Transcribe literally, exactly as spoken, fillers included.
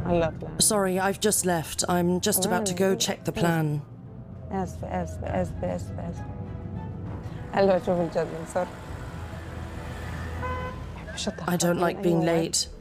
هلا بلان. Sorry, I've just left. I'm just about to go check the plan. آسفة آسفة آسفة آسفة آسفة. هلا شوف الجد صار. I don't like being late.